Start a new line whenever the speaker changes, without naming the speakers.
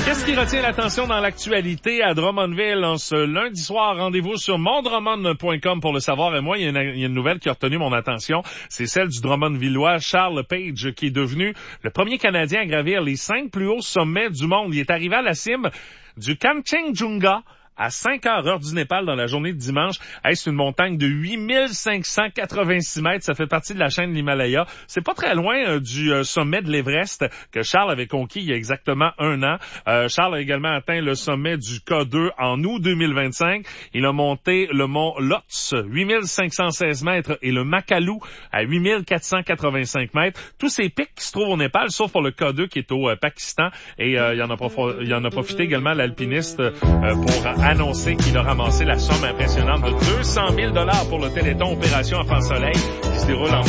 Qu'est-ce qui retient l'attention dans l'actualité à Drummondville en ce lundi soir? Rendez-vous sur mondrummond.com pour le savoir. Et moi, il y a une nouvelle qui a retenu mon attention. C'est celle du Drummondvillois Charles Page, qui est devenu le premier Canadien à gravir les 5 plus hauts sommets du monde. Il est arrivé à la cime du Kanchenjunga à 5 heures du Népal dans la journée de dimanche. Hey, c'est une montagne de 8586 mètres. Ça fait partie de la chaîne de l'Himalaya. C'est pas très loin du sommet de l'Everest que Charles avait conquis il y a exactement 1 an. Charles a également atteint le sommet du K2 en août 2025. Il a monté le mont Lhotse, 8516 mètres, et le Makalu à 8485 mètres. Tous ces pics qui se trouvent au Népal, sauf pour le K2 qui est au Pakistan. Et il en a profité également l'alpiniste pour annoncer qu'il a ramassé la somme impressionnante de 200 000 $ pour le Téléthon Opération Enfant Soleil qui se déroule en